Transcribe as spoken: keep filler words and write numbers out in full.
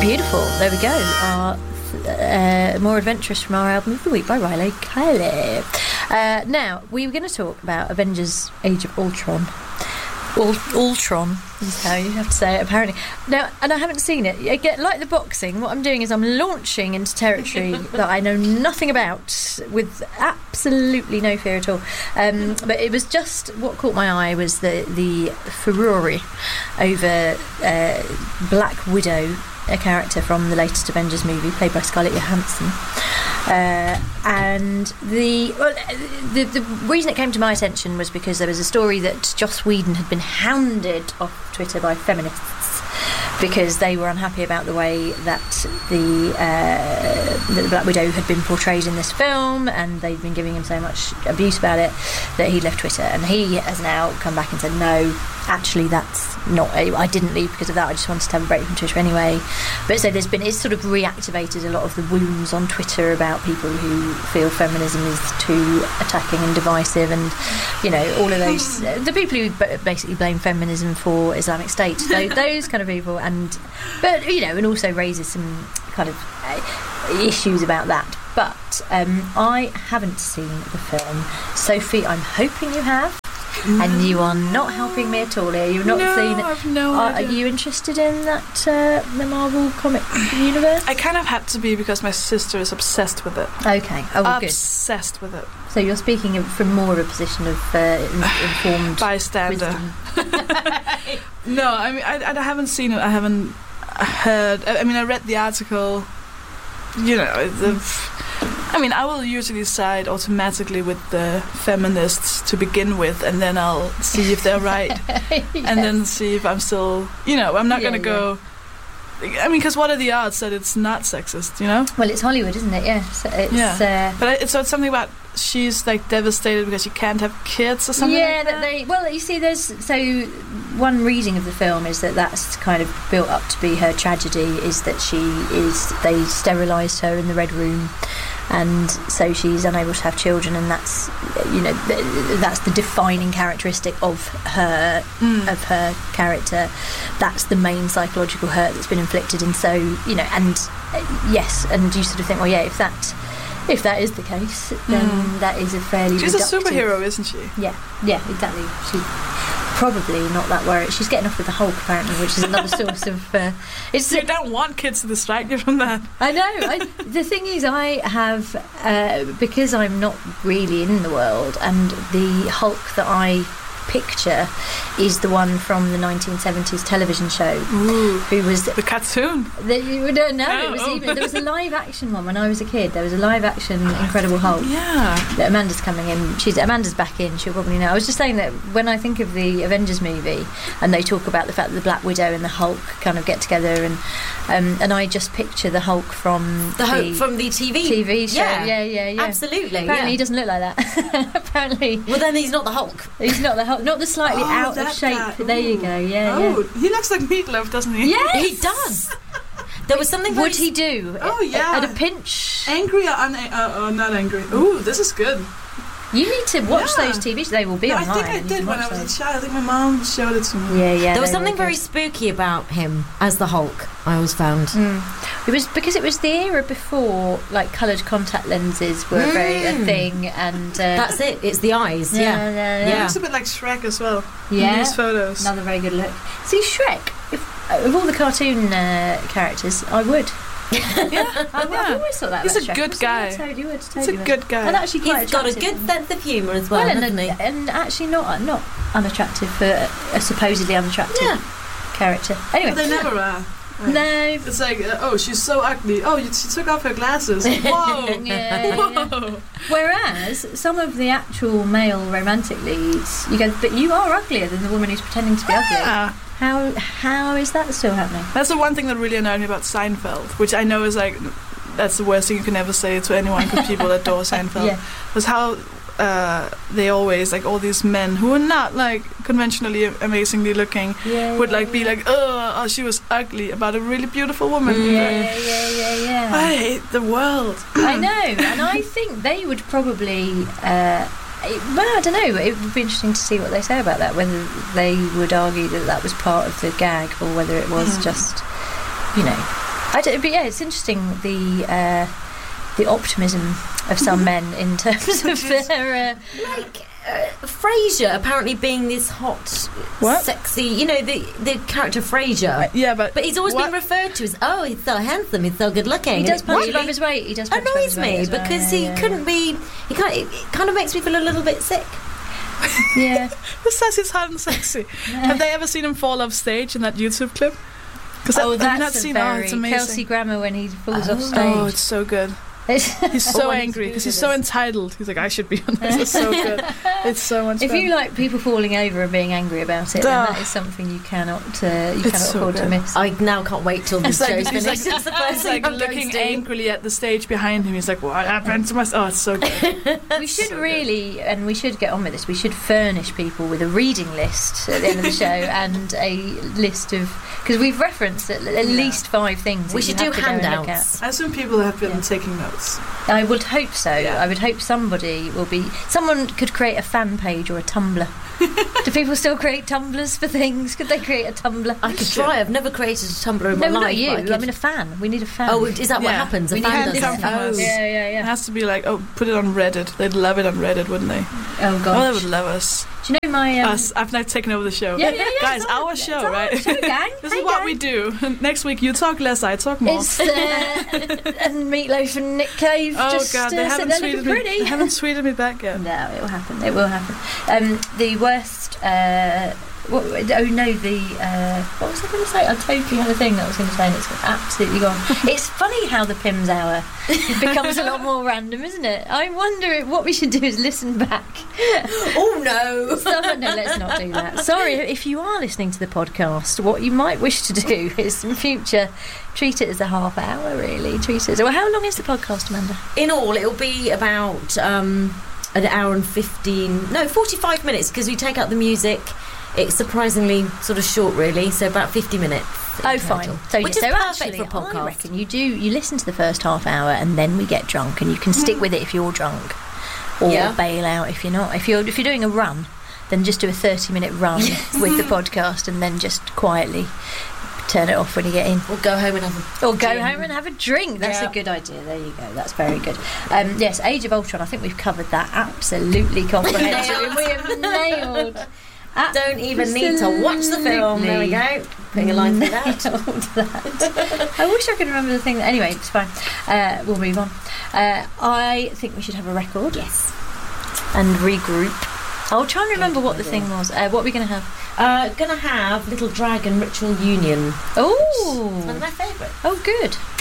Beautiful. There we go. Our, uh, more adventurous from our album of the week by Riley Kiley. Uh, now, we were going to talk about Avengers Age of Ultron. Ul- Ultron is how you have to say it, apparently. Now, and I haven't seen it. Again, like the boxing, what I'm doing is I'm launching into territory that I know nothing about, with absolutely no fear at all. Um, but it was just, what caught my eye was the, the furore over uh, Black Widow, a character from the latest Avengers movie, played by Scarlett Johansson. Uh, and the, well, the the reason it came to my attention was because there was a story that Joss Whedon had been hounded off Twitter by feminists because they were unhappy about the way that the, uh, that the Black Widow had been portrayed in this film, and they'd been giving him so much abuse about it that he left Twitter. And he has now come back and said, no, actually that's not, I didn't leave because of that, I just wanted to have a break from Twitter anyway. But so there's been, it's sort of reactivated a lot of the wounds on Twitter about people who feel feminism is too attacking and divisive, and you know, all of those, the people who basically blame feminism for Islamic State, those, those kind of people. And but you know, and also raises some kind of uh, issues about that. But um, I haven't seen the film. Sophie, I'm hoping you have. And you are not helping me at all here. You've not no, seen it. I've no are, idea. Are you interested in that, uh, the Marvel comic universe? I kind of had to be because my sister is obsessed with it. Okay. Oh, well, obsessed with it. So you're speaking of, from more of a position of uh, informed bystander. No, I mean, I, I haven't seen it. I haven't heard. I mean, I read the article. You know, the. I mean, I will usually side automatically with the feminists to begin with, and then I'll see if they're right, yes. And then see if I'm still, you know, I'm not yeah, going to go. Yeah. I mean, because what are the odds that it's not sexist, you know? Well, it's Hollywood, isn't it? Yeah. So it's, yeah. Uh, but it's, so it's something about she's like devastated because she can't have kids or something. Yeah, like that that they. Well, you see, there's so one reading of the film is that that's kind of built up to be her tragedy. Is that she is they sterilised her in the Red Room. And so she's unable to have children, and that's, you know, that's the defining characteristic of her, mm. of her character. That's the main psychological hurt that's been inflicted, and so, you know, and uh, yes, and you sort of think, well, yeah, if that, if that is the case, then mm. that is a fairly. She's reductive, a superhero, isn't she? Yeah, yeah, exactly. She. Probably not that worried. She's getting off with the Hulk, apparently, which is another source of. Uh, it's you don't want kids to distract you from that. I know. I, the thing is, I have uh, because I'm not really in the world, and the Hulk that I picture is the one from the nineteen seventies television show. Ooh, who was the cartoon? The, you don't know. Oh, it was oh. even there was a live action one when I was a kid. There was a live action Incredible Hulk. Yeah. That Amanda's coming in. She's Amanda's back in. She'll probably know. I was just saying that when I think of the Avengers movie, and they talk about the fact that the Black Widow and the Hulk kind of get together, and um, and I just picture the Hulk from the Hulk the from the T V T V show. Yeah, yeah, yeah. yeah. Absolutely. Apparently, yeah. he doesn't look like that. Apparently. Well, then he's not the Hulk. He's not the Hulk. Not the slightly oh, out of shape. Guy. There you go. Yeah, oh, yeah. he looks like Meatloaf, doesn't he? Yes, he does. There was something. Would he do? Oh yeah. At a pinch. Angry or un- uh, uh, not angry? Ooh, this is good. You need to watch yeah. those T V shows. They will be no, online. I think I did when I was those. a child. I think my mom showed it to me. Yeah, yeah. There was something very spooky about him as the Hulk, I always found. Mm. It was because it was the era before, like, coloured contact lenses were mm. very a thing, and uh, that's it. It's the eyes. Yeah, yeah, yeah. yeah. He looks a bit like Shrek as well. Yeah, in these photos. Another very good look. See, Shrek. If, of all the cartoon uh, characters, I would. yeah, I've, yeah. I've always thought that. He's about a Shrek. good guy. Yeah, totally would. Totally He's a would. good guy. And actually quite He's got a attractive. good sense of humour as well, well hasn't and, he? And actually not not unattractive for a supposedly unattractive yeah. character. Anyway, but they never are. Right. No. It's like, uh, oh, she's so ugly. Oh, you, she took off her glasses. Whoa. yeah, Whoa. Yeah. Whereas some of the actual male romantic leads, you go, but you are uglier than the woman who's pretending to be yeah. ugly. How how is that still happening? That's the one thing that really annoyed me about Seinfeld, which I know is like, that's the worst thing you can ever say to anyone because people adore Seinfeld. Yeah. Was how uh, they always, like, all these men who are not, like, conventionally amazingly looking yeah, would, yeah, like, be yeah. like, oh, oh, she was ugly about a really beautiful woman. Yeah, yeah, yeah, yeah. I hate the world. I know, and I think they would probably... Uh, It, well, I don't know. It would be interesting to see what they say about that. Whether they would argue that that was part of the gag, or whether it was mm. just, you know, I don't, but yeah, it's interesting the uh, the optimism of some men in terms of their. Uh, like uh, Frasier apparently being this hot, What? sexy. You know the the character Frasier. Yeah, but But he's always what? been referred to as, oh, he's so handsome, he's so good looking. he does And it punch really above his weight. He does punch above annoys his weight me as well, because yeah, he yeah, couldn't be. He kind it, it kind of makes me feel a little bit sick. Yeah. Who says he's hot and sexy? Have they ever seen him fall off stage in that YouTube clip? Because Oh, I've not that's a seen. Oh, very it's amazing. Kelsey Grammer when he falls off Oh. stage. Oh, it's so good. He's so Oh, I need to angry because he's Google so this. entitled. He's like, I should be on this. It's so good. It's so much If fun. you like people falling over and being angry about it, then Ah. that is something you cannot uh, you It's cannot so afford to good. miss. I now can't wait till this It's like, show's he's finished. like, It's the first he's thing like I'm looking going to do. angrily at the stage behind him. He's like, what happened to my... Oh, it's so good. We should so good. really, and we should get on with this. We should furnish people with a reading list at the end of the show and a list of because we've referenced at, at Yeah. least five things. We that should you do have to go and look handouts. I assume people have been Yeah. taking notes. at. I would hope so. Yeah. I would hope somebody will be. Someone could create a fan page or a Tumblr. Do people still create Tumblrs for things? Could they create a Tumblr? I could try. I've never created a Tumblr in my no, life. not you. but I, I, could- mean, a fan. We need a fan. oh, is that what Yeah. happens? A We fan need does to come it. from Oh. us. yeah, yeah, It yeah. has to be like, oh, put it on Reddit. They'd love it on Reddit, wouldn't they? Oh Oh, they gosh. would love us. Do you know my um, Us. I've now taken over the show. Yeah, yeah, yeah. Guys, it's our our- show, it's our right? show, gang. This Hey, is what gang. we do. Next week, you talk less, I talk more. It's uh, and Meatloaf and Nick Cave. Oh just, God, they uh, haven't sit there tweeted looking me. pretty. They haven't tweeted me back yet. No, it will happen. It will happen. Um, the worst. Uh, what, oh no, the uh, what was I going to say? I totally had a thing that I was going to say, and it's absolutely gone. It's funny how the Pimm's hour becomes a lot more random, isn't it? I wonder if what we should do is listen back. Oh no! Someone, no, let's not do that. Sorry, if you are listening to the podcast, what you might wish to do is in future treat it as a half hour. Really, treat it. As, well, how long is the podcast, Amanda? In all, it'll be about um, an hour and fifteen, no, forty-five minutes because we take out the music. It's surprisingly sort of short, really, so about fifty minutes. in Oh, fine. total. So, Which so is perfect actually, for a podcast. I reckon you do. You listen to the first half hour, and then we get drunk, and you can stick with it if you're drunk, or Yeah. bail out if you're not. If you're if you're doing a run, then just do a thirty-minute run with the podcast, and then just quietly turn it off when you get in. We'll go home and have a Or go gin. home and have a drink. That's Yeah. a good idea. There you go. That's very good. Um, yes, Age of Ultron. I think we've covered that absolutely comprehensively. We have nailed. Don't even need to watch the film. There we go. Putting a line through that. Nailed that. I wish I could remember the thing. That, anyway, it's fine. Uh, we'll move on. Uh, I think we should have a record. Yes. And regroup. I'll try and remember what the thing was. Uh, what are we going to have? Uh, gonna have Little Dragon Ritual Union. One Oh, of my favourites. oh, good.